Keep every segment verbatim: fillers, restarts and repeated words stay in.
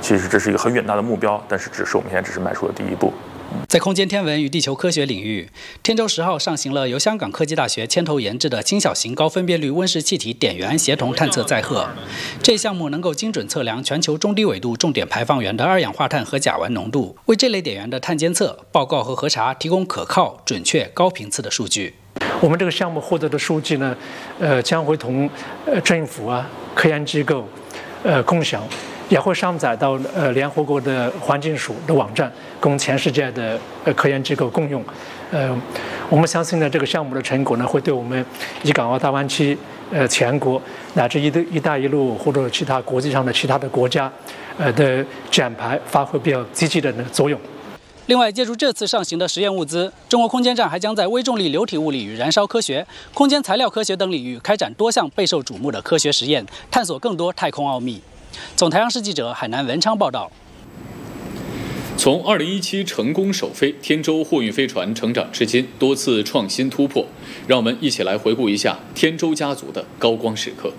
其实这是一个很远大的目标，但是只是我们现在只是迈出了第一步。 在空间天文与地球科学领域，天舟十号上行了由香港科技大学牵头研制的轻小型高分辨率温室气体点源协同探测载荷。这一项目能够精准测量全球中低纬度重点排放源的二氧化碳和甲烷浓度，为这类点源的碳监测、报告和核查提供可靠、准确、高频次的数据。 我们这个项目获得的数据呢，呃，将会同呃政府啊、科研机构呃共享。也会上载到呃联合国的环境署的网站，供全世界的呃科研机构共用。呃，我们相信呢，这个项目的成果呢，会对我们粤港澳大湾区呃全国乃至一“一带一路”或者其他国际上的其他的国家呃的减排发挥比较积极的那个作用。 另外，借助这次上行的实验物资，中国空间站还将在微重力流体物理与燃烧科学、空间材料科学等领域开展多项备受瞩目的科学实验，探索更多太空奥秘。总台央视记者海南文昌报道。 从二零一七成功首飞天舟货运飞船成长至今，多次创新突破，让我们一起来回顾一下天舟家族的高光时刻。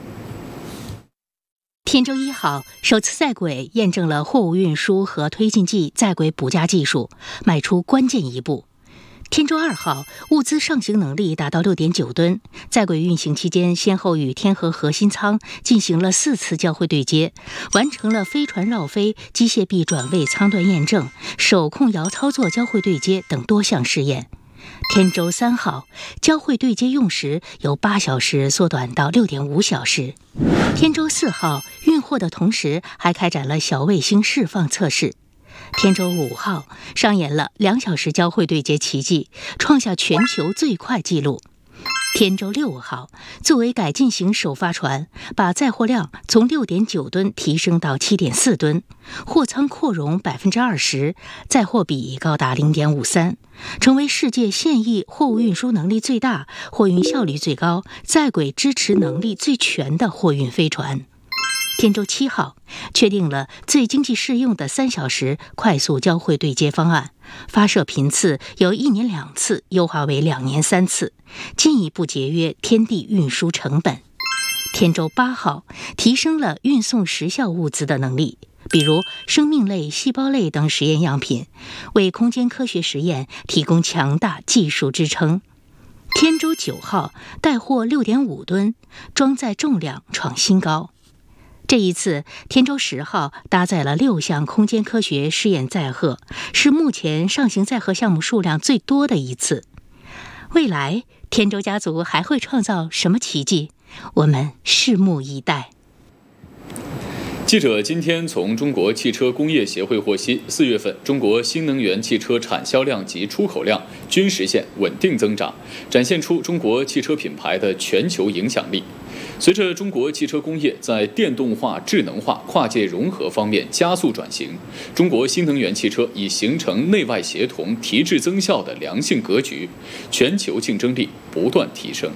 天舟一号首次在轨验证了货物运输和推进剂在轨补加技术，迈出关键一步。天舟二号物资上行能力达到 六点九吨，在轨运行期间，先后与天河核心舱进行了四次交会对接，完成了飞船绕飞、机械臂转位舱段验证、手控摇操作交会对接等多项试验。天舟三号交会对接用时由八小时缩短到 六点五小时。天舟四号运货的同时，还开展了小卫星释放测试。天舟五号上演了两小时交会对接奇迹，创下全球最快纪录。天舟六号作为改进型首发船，把载货量从 六点九吨提升到 七点四吨，货舱扩容 百分之二十， 载货比高达 零点五三， 成为世界现役货物运输能力最大、货运效率最高、在轨支持能力最全的货运飞船。天舟七号确定了最经济适用的三小时快速交会对接方案，发射频次由一年两次优化为两年三次，进一步节约天地运输成本。天舟八号提升了运送时效物资的能力，比如生命类、细胞类等实验样品，为空间科学实验提供强大技术支撑。天舟九号带货 六点五吨，装载重量创新高。这一次，天舟十号搭载了六项空间科学试验载荷，是目前上行载荷项目数量最多的一次。未来，天舟家族还会创造什么奇迹？我们拭目以待。 记者今天从中国汽车工业协会获悉，四月份中国新能源汽车产销量及出口量均实现稳定增长，展现出中国汽车品牌的全球影响力。随着中国汽车工业在电动化、智能化、跨界融合方面加速转型，中国新能源汽车已形成内外协同、提质增效的良性格局，全球竞争力不断提升。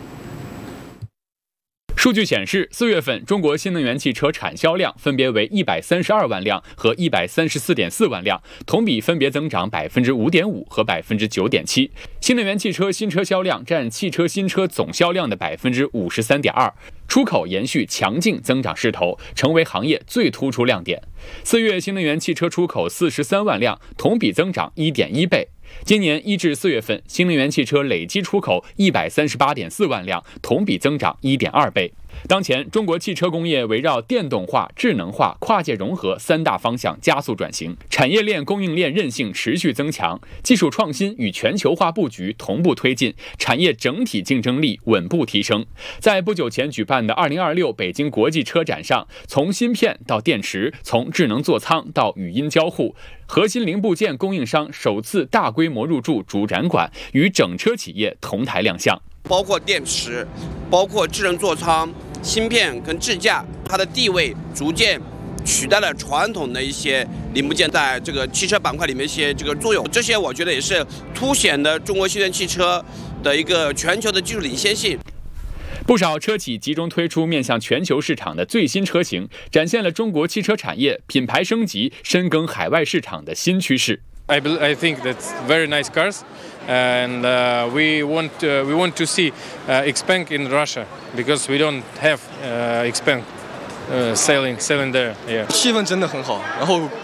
数据显示，四月份中国新能源汽车产销量分别为一百三十二万辆和一百三十四点四万辆，同比分别增长百分之五点五和百分之九点七。新能源汽车新车销量占汽车新车总销量的百分之五十三点二。出口延续强劲增长势头，成为行业最突出亮点。四月新能源汽车出口四十三万辆，同比增长一点一倍。今年一至四月份，新能源汽车累计出口一百三十八点四万辆，同比增长一点二倍。当前，中国汽车工业围绕电动化、智能化、跨界融合三大方向加速转型，产业链供应链韧性持续增强，技术创新与全球化布局同步推进，产业整体竞争力稳步提升。在不久前举办的二零二六北京国际车展上，从芯片到电池，从智能座舱到语音交互，核心零部件供应商首次大规模入驻主展馆，与整车企业同台亮相。 包括电池，包括智能座舱、芯片跟支架，它的地位逐渐取代了传统的一些零部件在这个汽车板块里面一些这个作用。这些我觉得也是凸显的中国新能源汽车的一个全球的技术领先性。 不少车企集中推出面向全球市场的最新车型，展现了中国汽车产业品牌升级、深耕海外市场的新趋势。 I, I think that's very nice cars, and uh, we want uh, we want to see uh, Xpeng in Russia because we don't have uh, Xpeng uh, selling selling there. Yeah. 气氛真的很好，然后